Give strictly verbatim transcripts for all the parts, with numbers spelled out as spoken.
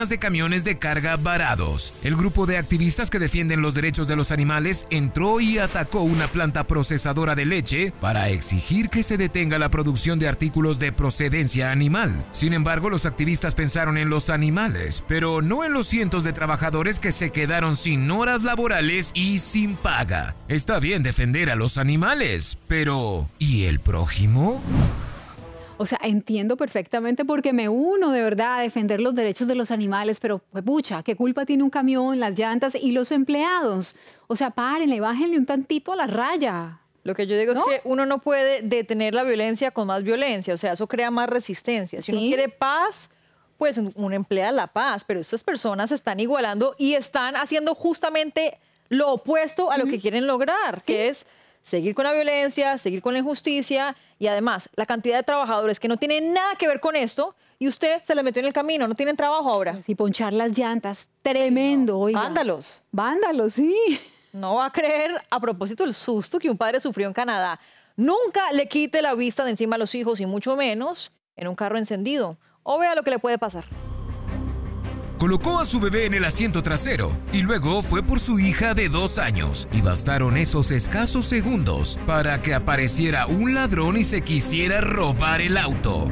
de camiones de carga varados. El grupo de activistas que defienden los derechos de los animales entró y atacó una planta procesadora de leche para exigir que se detenga la producción de artículos de procedencia animal. Sin embargo, los activistas pensaron en los animales, pero no en los cientos de trabajadores que se quedaron sin horas laborales y sin paga. Está bien defender a los animales, pero ¿y el prójimo? O sea, entiendo perfectamente porque me uno de verdad a defender los derechos de los animales, pero pues, pucha, ¿qué culpa tiene un camión, las llantas y los empleados? O sea, párenle, bájenle un tantito a la raya. Lo que yo digo ¿no? es que uno no puede detener la violencia con más violencia, o sea, eso crea más resistencia. Si ¿Sí? uno quiere paz, pues uno emplea la paz, pero estas personas se están igualando y están haciendo justamente lo opuesto a lo uh-huh. que quieren lograr, ¿sí? que es seguir con la violencia, seguir con la injusticia y además la cantidad de trabajadores que no tienen nada que ver con esto y usted se les metió en el camino, no tienen trabajo ahora. Y ponchar las llantas, tremendo. No, oiga. Vándalos. Vándalos, sí. No va a creer, a propósito del susto que un padre sufrió en Canadá. Nunca le quite la vista de encima a los hijos y mucho menos en un carro encendido. O vea lo que le puede pasar. Colocó a su bebé en el asiento trasero y luego fue por su hija de dos años. Y bastaron esos escasos segundos para que apareciera un ladrón y se quisiera robar el auto.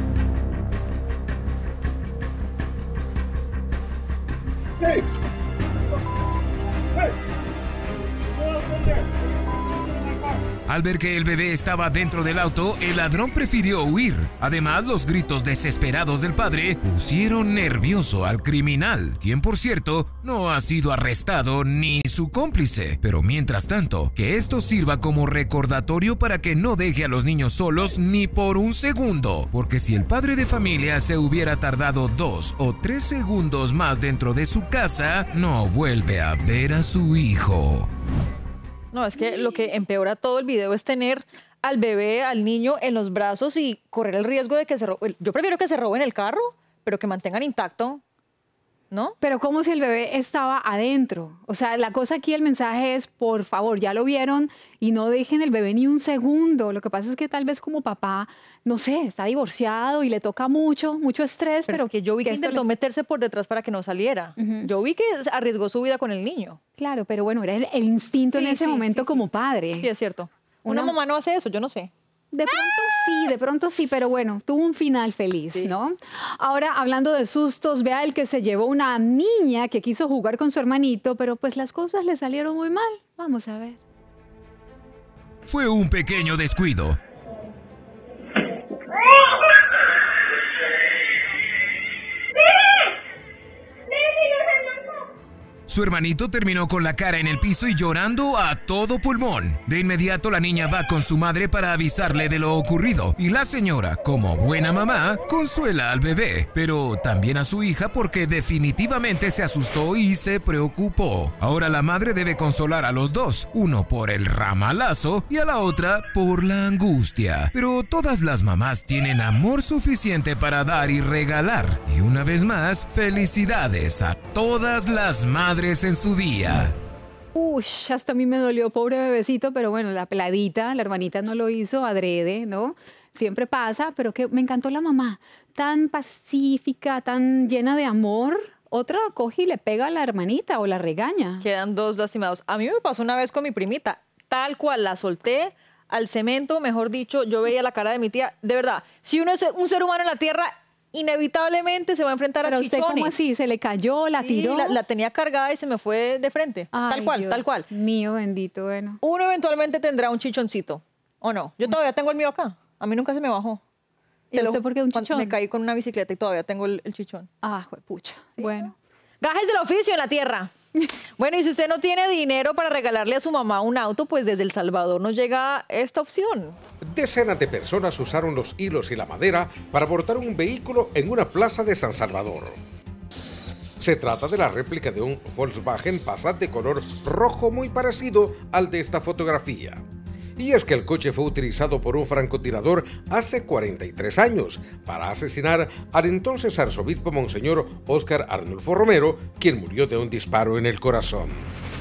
Hey. Hey. Al ver que el bebé estaba dentro del auto, el ladrón prefirió huir. Además, los gritos desesperados del padre pusieron nervioso al criminal, quien, por cierto, no ha sido arrestado ni su cómplice. Pero mientras tanto, que esto sirva como recordatorio para que no deje a los niños solos ni por un segundo. Porque si el padre de familia se hubiera tardado dos o tres segundos más dentro de su casa, no vuelve a ver a su hijo. No, es que lo que empeora todo el video es tener al bebé, al niño en los brazos y correr el riesgo de que se roben. Yo prefiero que se roben el carro, pero que mantengan intacto, ¿no? Pero como si el bebé estaba adentro. O sea, la cosa aquí, el mensaje es, por favor, ya lo vieron y no dejen el bebé ni un segundo. Lo que pasa es que tal vez como papá, no sé, está divorciado y le toca mucho, mucho estrés. Pero, pero es que yo vi que, que intentó les... meterse por detrás para que no saliera. Uh-huh. Yo vi que arriesgó su vida con el niño. Claro, pero bueno, era el, el instinto sí, en ese sí, momento sí, como sí. padre. Sí, es cierto. Una, Una mamá no hace eso, yo no sé. De pronto sí, de pronto sí, pero bueno, tuvo un final feliz, sí. ¿no? Ahora, hablando de sustos, vea el que se llevó una niña que quiso jugar con su hermanito, pero pues las cosas le salieron muy mal. Vamos a ver. Fue un pequeño descuido. Su hermanito terminó con la cara en el piso y llorando a todo pulmón. De inmediato la niña va con su madre para avisarle de lo ocurrido. Y la señora, como buena mamá, consuela al bebé, pero también a su hija porque definitivamente se asustó y se preocupó. Ahora la madre debe consolar a los dos, uno por el ramalazo y a la otra por la angustia. Pero todas las mamás tienen amor suficiente para dar y regalar. Y una vez más, felicidades a todas las madres en su día. Uy, hasta a mí me dolió, pobre bebecito, pero bueno, la peladita, la hermanita no lo hizo adrede, ¿no? Siempre pasa, pero que me encantó la mamá, tan pacífica, tan llena de amor. Otra coge y le pega a la hermanita o la regaña. Quedan dos lastimados. A mí me pasó una vez con mi primita, tal cual, la solté al cemento, mejor dicho, yo veía la cara de mi tía. De verdad, si uno es un ser humano en la tierra, inevitablemente se va a enfrentar Pero a chichones. ¿Usted cómo así? ¿Se le cayó, la sí, tiró? La, la tenía cargada y se me fue de frente. Ay, tal cual, Dios tal cual. mío bendito, bueno. Uno eventualmente tendrá un chichoncito, ¿o no? Yo todavía tengo el mío acá. A mí nunca se me bajó. ¿Y usted por qué un chichón? Me caí con una bicicleta y todavía tengo el, el chichón. Ah, juepucha. Sí. Bueno. Gajes del oficio en la tierra. Bueno, y si usted no tiene dinero para regalarle a su mamá un auto, pues desde El Salvador nos llega esta opción. Decenas de personas usaron los hilos y la madera para bordar un vehículo en una plaza de San Salvador. Se trata de la réplica de un Volkswagen Passat de color rojo muy parecido al de esta fotografía. Y es que el coche fue utilizado por un francotirador hace cuarenta y tres años para asesinar al entonces arzobispo Monseñor Óscar Arnulfo Romero, quien murió de un disparo en el corazón.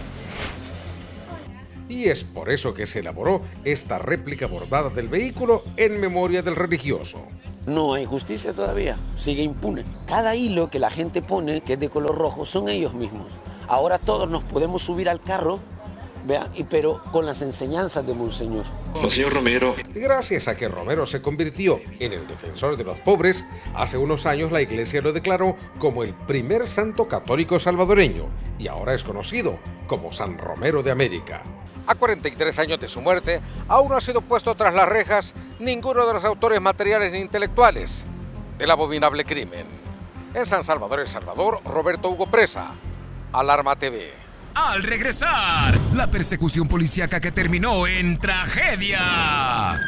Y es por eso que se elaboró esta réplica bordada del vehículo en memoria del religioso. No hay justicia todavía, sigue impune. Cada hilo que la gente pone, que es de color rojo, son ellos mismos. Ahora todos nos podemos subir al carro, ¿vea? Y pero con las enseñanzas de Monseñor. Monseñor Romero. Y gracias a que Romero se convirtió en el defensor de los pobres, hace unos años la Iglesia lo declaró como el primer santo católico salvadoreño y ahora es conocido como San Romero de América. A cuarenta y tres años de su muerte, aún no ha sido puesto tras las rejas ninguno de los autores materiales ni intelectuales del abominable crimen. En San Salvador, El Salvador, Roberto Hugo Presa, Alarma T V. Al regresar, la persecución policíaca que terminó en tragedia.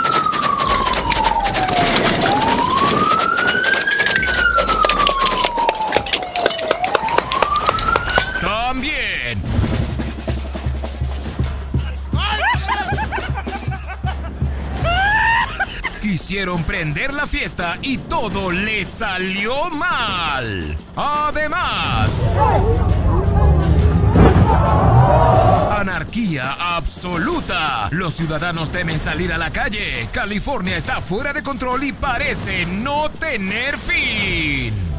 También. Quisieron prender la fiesta y todo les salió mal. Además, anarquía absoluta. Los ciudadanos temen salir a la calle. California está fuera de control y parece no tener fin.